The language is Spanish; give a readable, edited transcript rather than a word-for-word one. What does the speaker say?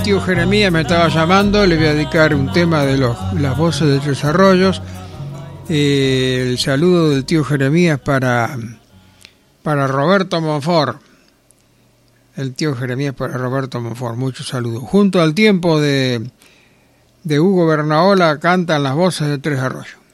tío Jeremías me estaba llamando, le voy a dedicar un tema de las voces de Tres Arroyos. El saludo del tío Jeremías para Roberto Monfort. El tío Jeremías para Roberto Monfort, muchos saludos. Junto al tiempo de Hugo Bernaola cantan las voces de Tres Arroyos.